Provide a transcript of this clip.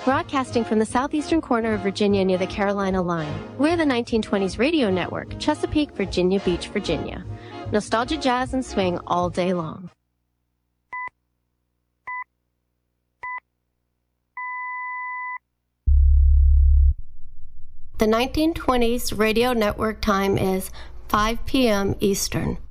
Broadcasting from the southeastern corner of Virginia near the Carolina line, we're the 1920s radio network, Chesapeake, Virginia Beach, Virginia. Nostalgia, jazz, and swing all day long. The 1920s radio network time is 5 p.m. Eastern.